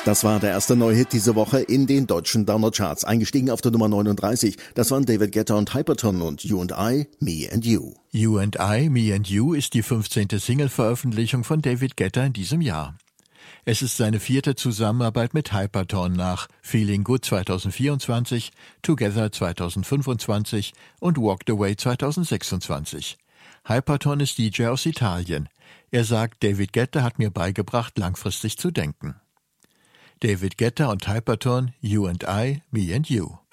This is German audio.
Das war der erste Neuhit diese Woche in den deutschen Downer-Charts. Eingestiegen auf der Nummer 39. Das waren David Guetta und Hyperton und You and I, Me and You. You and I, Me and You ist die 15. Single-Veröffentlichung von David Guetta in diesem Jahr. Es ist seine 4. Zusammenarbeit mit Hyperton nach Feeling Good 2024, Together 2025 und Walked Away 2026. Hyperton ist DJ aus Italien. Er sagt, David Guetta hat mir beigebracht, langfristig zu denken. David Guetta und Hyperton, You and I, Me and You.